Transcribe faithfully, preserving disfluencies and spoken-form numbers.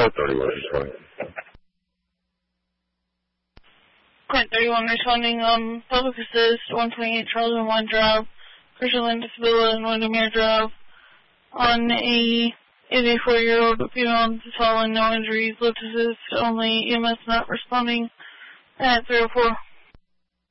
Point thirty-one responding. Point thirty-one responding on public assist, one twenty-eight Charles and one Drive, Christian Lynn Disabilla and Windermere Drive, on a eighty-four-year-old female fallen, no injuries, left assist, only E M S not responding at three oh four.